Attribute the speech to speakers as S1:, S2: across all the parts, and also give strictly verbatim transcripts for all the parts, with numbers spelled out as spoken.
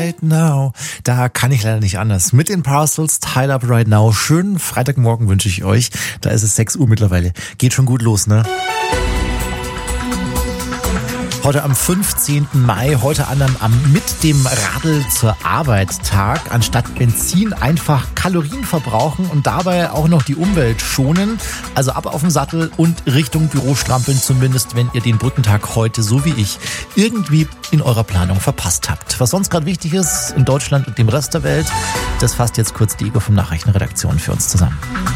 S1: Right now. Da kann ich leider nicht anders. Mit den Parcels, Tied Up Right Now. Schönen Freitagmorgen wünsche ich euch. Da ist es sechs Uhr mittlerweile. Geht schon gut los, ne? Heute am fünfzehnten Mai, heute anderem am Mit dem Radl zur Arbeit Tag. Anstatt Benzin einfach Kalorien verbrauchen und dabei auch noch die Umwelt schonen. Also ab auf den Sattel und Richtung Büro strampeln, zumindest wenn ihr den Brückentag heute, so wie ich, irgendwie in eurer Planung verpasst habt. Was sonst gerade wichtig ist in Deutschland und dem Rest der Welt, das fasst jetzt kurz die Ego vom Nachrichtenredaktion für uns zusammen.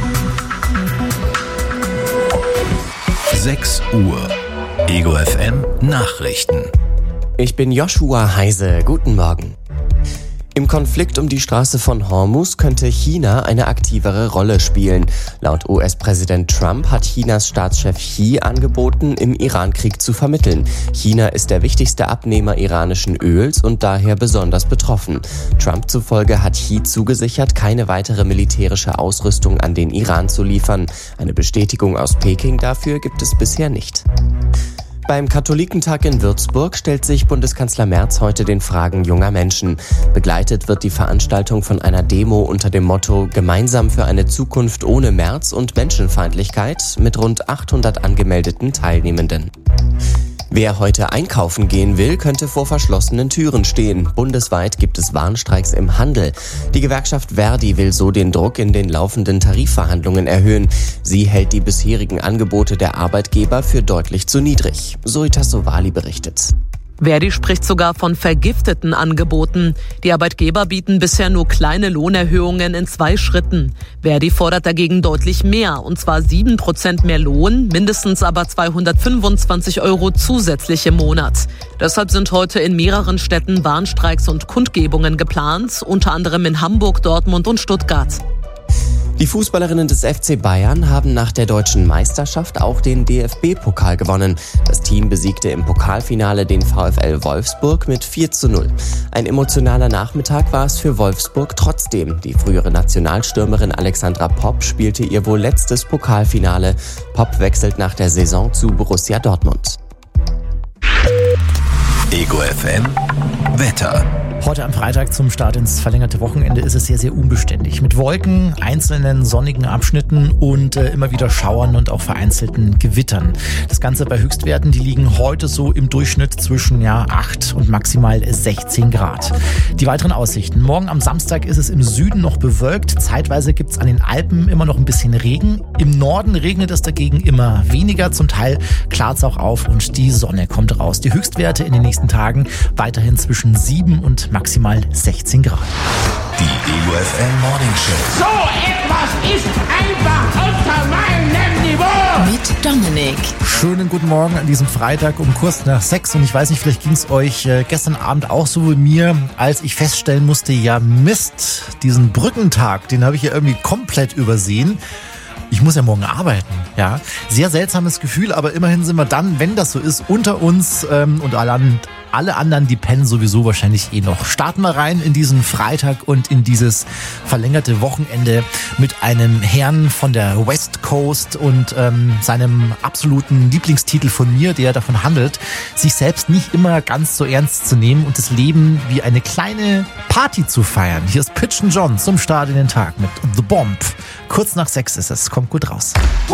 S2: sechs Uhr. Ego F M Nachrichten.
S3: Ich bin Joshua Heise. Guten Morgen. Im Konflikt um die Straße von Hormuz könnte China eine aktivere Rolle spielen. Laut U S-Präsident Trump hat Chinas Staatschef Xi angeboten, im Iran-Krieg zu vermitteln. China ist der wichtigste Abnehmer iranischen Öls und daher besonders betroffen. Trump zufolge hat Xi zugesichert, keine weitere militärische Ausrüstung an den Iran zu liefern. Eine Bestätigung aus Peking dafür gibt es bisher nicht. Beim Katholikentag in Würzburg stellt sich Bundeskanzler Merz heute den Fragen junger Menschen. Begleitet wird die Veranstaltung von einer Demo unter dem Motto Gemeinsam für eine Zukunft ohne Merz und Menschenfeindlichkeit mit rund achthundert angemeldeten Teilnehmenden. Wer heute einkaufen gehen will, könnte vor verschlossenen Türen stehen. Bundesweit gibt es Warnstreiks im Handel. Die Gewerkschaft Verdi will so den Druck in den laufenden Tarifverhandlungen erhöhen. Sie hält die bisherigen Angebote der Arbeitgeber für deutlich zu niedrig. Soritas Sowali berichtet.
S4: Verdi spricht sogar von vergifteten Angeboten. Die Arbeitgeber bieten bisher nur kleine Lohnerhöhungen in zwei Schritten. Verdi fordert dagegen deutlich mehr, und zwar sieben Prozent mehr Lohn, mindestens aber zweihundertfünfundzwanzig Euro zusätzlich im Monat. Deshalb sind heute in mehreren Städten Warnstreiks und Kundgebungen geplant, unter anderem in Hamburg, Dortmund und Stuttgart.
S3: Die Fußballerinnen des F C Bayern haben nach der deutschen Meisterschaft auch den D F B-Pokal gewonnen. Das Team besiegte im Pokalfinale den VfL Wolfsburg mit vier zu null. Ein emotionaler Nachmittag war es für Wolfsburg trotzdem. Die frühere Nationalstürmerin Alexandra Popp spielte ihr wohl letztes Pokalfinale. Popp wechselt nach der Saison zu Borussia Dortmund.
S2: Ego F M Wetter.
S1: Heute am Freitag zum Start ins verlängerte Wochenende ist es sehr, sehr unbeständig. Mit Wolken, einzelnen sonnigen Abschnitten und äh, immer wieder Schauern und auch vereinzelten Gewittern. Das Ganze bei Höchstwerten, die liegen heute so im Durchschnitt zwischen ja, acht und maximal sechzehn Grad. Die weiteren Aussichten. Morgen am Samstag ist es im Süden noch bewölkt. Zeitweise gibt es an den Alpen immer noch ein bisschen Regen. Im Norden regnet es dagegen immer weniger. Zum Teil klart es auch auf und die Sonne kommt raus. Die Höchstwerte in den nächsten Tagen weiterhin zwischen sieben und maximal sechzehn Grad.
S2: Die Ego F M Morning Show.
S5: So etwas ist einfach unter meinem Niveau.
S6: Mit Dominik.
S1: Schönen guten Morgen an diesem Freitag um kurz nach sechs. Und ich weiß nicht, vielleicht ging es euch äh, gestern Abend auch so wie mir, als ich feststellen musste, ja Mist, diesen Brückentag, den habe ich ja irgendwie komplett übersehen. Ich muss ja morgen arbeiten, ja. Sehr seltsames Gefühl, aber immerhin sind wir dann, wenn das so ist, unter uns ähm, und alle, alle anderen, die pennen sowieso wahrscheinlich eh noch. Starten wir rein in diesen Freitag und in dieses verlängerte Wochenende mit einem Herrn von der West Coast und ähm, seinem absoluten Lieblingstitel von mir, der davon handelt, sich selbst nicht immer ganz so ernst zu nehmen und das Leben wie eine kleine Party zu feiern. Hier ist Pitch and John zum Start in den Tag mit The Bomb. Kurz nach sechs ist es. Kommt gut raus.